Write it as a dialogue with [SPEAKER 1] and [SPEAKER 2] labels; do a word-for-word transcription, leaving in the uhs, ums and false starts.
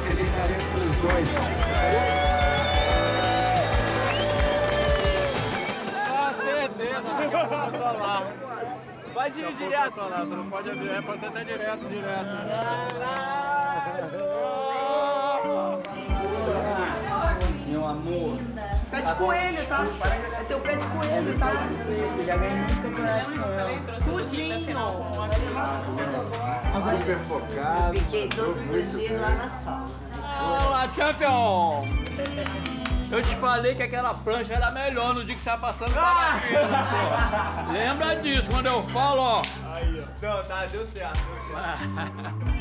[SPEAKER 1] Você tem talento pros dois, cara. Você parece...
[SPEAKER 2] Ah, certeza, daqui a pouco eu tô lá. Vai dirigir direto. Lá. Você não pode abrir, é pra você até direto, direto.
[SPEAKER 3] Meu amor.
[SPEAKER 4] Pé de coelho, tá? É teu pé de coelho, tá?
[SPEAKER 3] Já ganhei muito campeonato com ela.
[SPEAKER 4] Tudinho.
[SPEAKER 3] Super focado.
[SPEAKER 4] Fiquei todos os dias lá na sala.
[SPEAKER 2] Olá, champion! Eu te falei que aquela prancha era melhor no dia que você tava passando parafina, pô. Lembra disso, quando eu falo, ó.
[SPEAKER 3] Aí, ó. Não, tá, deu certo, deu certo.